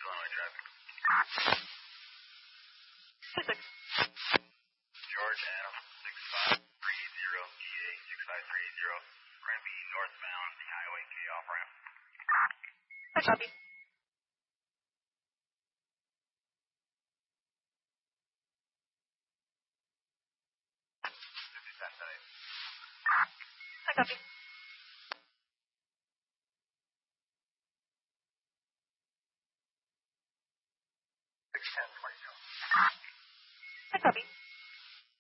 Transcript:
Illinois traffic. 26. George Adam 6530 EA 6530. Granby northbound, the Highway K off ramp. I copy. 50 cents. I copy. 610 22. I copy.